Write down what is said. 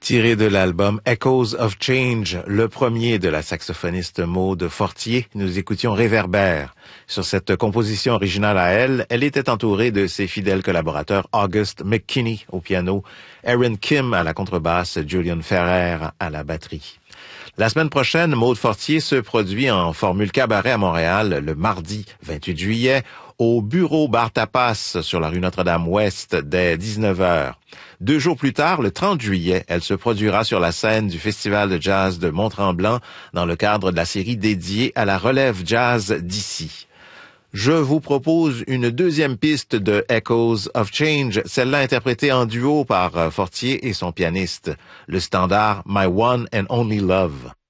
Tiré de l'album Echoes of Change, le premier de la saxophoniste Maude Fortier, nous écoutions Réverbère. Sur cette composition originale à elle, elle était entourée de ses fidèles collaborateurs August McKinney au piano, Aaron Kim à la contrebasse, Julian Ferrer à la batterie. La semaine prochaine, Maude Fortier se produit en formule cabaret à Montréal le mardi 28 juillet au bureau Bar Tapas sur la rue Notre-Dame-Ouest dès 19h. 2 jours plus tard, le 30 juillet, elle se produira sur la scène du Festival de jazz de Mont-Tremblant dans le cadre de la série dédiée à la relève jazz d'ici. Je vous propose une deuxième piste de Echoes of Change, celle-là interprétée en duo par Fortier et son pianiste, le standard My One and Only Love.